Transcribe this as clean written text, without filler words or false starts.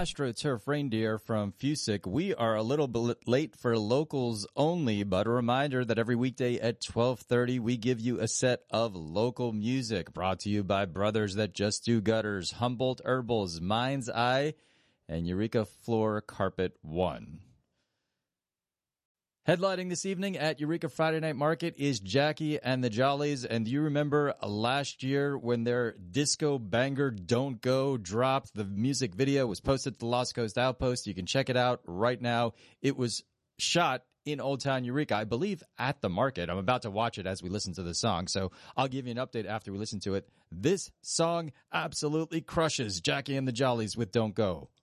AstroTurf Reindeer from Fusick. We are a little bit late for locals only, but a reminder that every weekday at 12:30 we give you a set of local music brought to you by Brothers That Just Do Gutters, Humboldt Herbals, Mind's Eye, and Eureka Floor Carpet One. Headlining this evening at Eureka Friday Night Market is Jackie and the Jollies. And do you remember last year when their disco banger Don't Go dropped? The music video was posted to the Lost Coast Outpost. You can check it out right now. It was shot in Old Town Eureka, I believe at the market. I'm about to watch it as we listen to the song, so I'll give you an update after we listen to it. This song absolutely crushes Jackie and the Jollies with Don't Go.